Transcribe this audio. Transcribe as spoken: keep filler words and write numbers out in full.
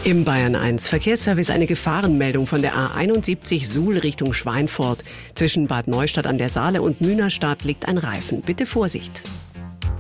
Im Bayern eins Verkehrsservice eine Gefahrenmeldung von der A einundsiebzig Suhl Richtung Schweinfurt. Zwischen Bad Neustadt an der Saale und Mühnerstadt liegt ein Reifen. Bitte Vorsicht.